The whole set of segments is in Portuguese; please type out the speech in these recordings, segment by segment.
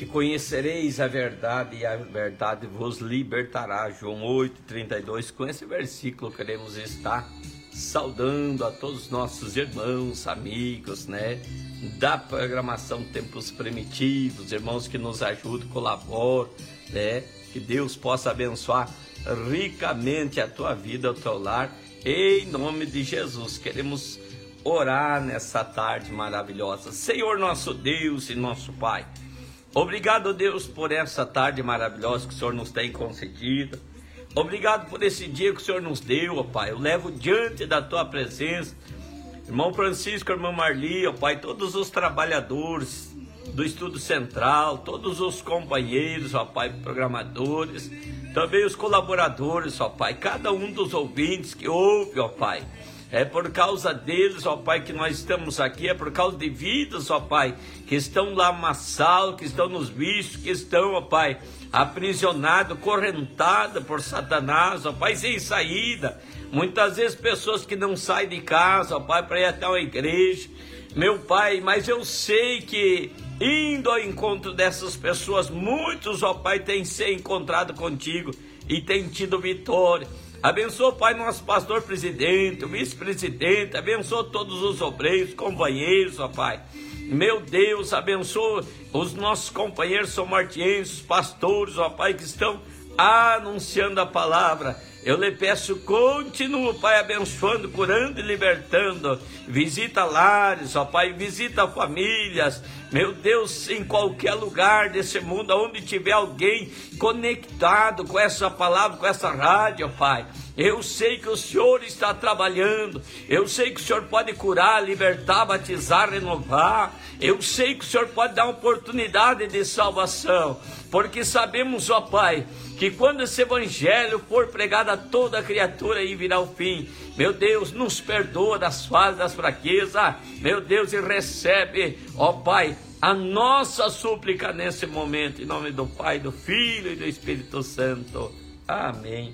conhecereis a verdade e a verdade vos libertará. João 8:32. Com esse versículo queremos estar saudando a todos os nossos irmãos, amigos, né, da programação Tempos Primitivos, irmãos que nos ajudam, colaboram, né, que Deus possa abençoar ricamente a tua vida, o teu lar, em nome de Jesus. Queremos orar nessa tarde maravilhosa. Senhor nosso Deus e nosso Pai, obrigado, Deus, por essa tarde maravilhosa que o Senhor nos tem concedido. Obrigado por esse dia que o Senhor nos deu, ó Pai. Eu levo diante da tua presença irmão Francisco, irmão Marli, ó Pai, todos os trabalhadores do Estudo Central, todos os companheiros, ó Pai, programadores, também os colaboradores, ó Pai, cada um dos ouvintes que ouve, ó Pai. É por causa deles, ó Pai, que nós estamos aqui, é por causa de vidas, ó Pai, que estão lá amassados, que estão nos vícios, que estão, ó Pai, aprisionados, correntados por Satanás, ó Pai, sem saída. Muitas vezes pessoas que não saem de casa, ó Pai, para ir até uma igreja, meu Pai, mas eu sei que indo ao encontro dessas pessoas, muitos, ó Pai, têm se encontrado contigo e têm tido vitória. Abençoa, Pai, nosso pastor presidente, o vice-presidente, abençoa todos os obreiros, companheiros, ó Pai. Meu Deus, abençoa os nossos companheiros somartienses, pastores, ó Pai, que estão anunciando a palavra. Eu lhe peço, continua, Pai, abençoando, curando e libertando. Visita lares, ó Pai, visita famílias. Meu Deus, em qualquer lugar desse mundo, onde tiver alguém conectado com essa palavra, com essa rádio, ó Pai, eu sei que o Senhor está trabalhando. Eu sei que o Senhor pode curar, libertar, batizar, renovar. Eu sei que o Senhor pode dar oportunidade de salvação. Porque sabemos, ó Pai, que quando esse evangelho for pregado a toda criatura, aí virá o fim. Meu Deus, nos perdoa das falhas, das fraquezas. Meu Deus, e recebe, ó Pai, a nossa súplica nesse momento. Em nome do Pai, do Filho e do Espírito Santo. Amém.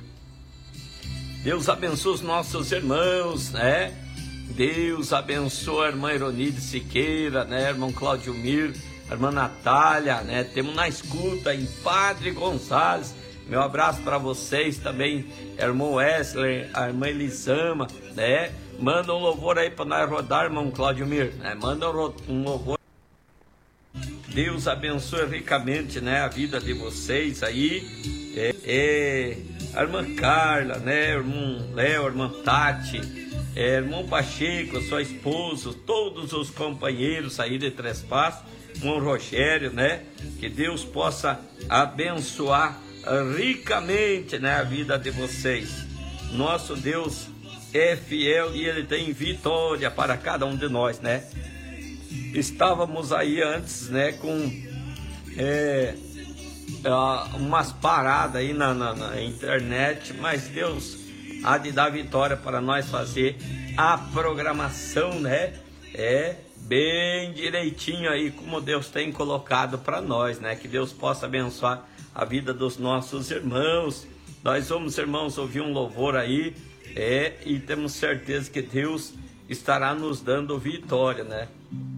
Deus abençoe os nossos irmãos, né? Deus abençoe a irmã Ironide Siqueira, né? Irmão Cláudio Mir, a irmã Natália, né? Temos na escuta em Padre Gonçalves. Meu abraço para vocês também, irmão Wesley, a irmã Elisama, né? Manda um louvor aí para nós rodar, irmão Cláudio Mir, né? Manda um louvor. Deus abençoe ricamente, né, a vida de vocês aí. A irmã Carla, né? Irmão Léo, irmã Tati, irmão Pacheco, sua esposa, todos os companheiros aí de Três Passos, irmão Rogério, né? Que Deus possa abençoar ricamente, né, a vida de vocês. Nosso Deus é fiel e Ele tem vitória para cada um de nós, né? Estávamos aí antes, né, com umas paradas aí na internet, mas Deus há de dar vitória para nós fazer a programação, né? Bem direitinho aí, como Deus tem colocado para nós, né? Que Deus possa abençoar a vida dos nossos irmãos. Nós vamos, irmãos, ouvir um louvor aí, e temos certeza que Deus estará nos dando vitória, né?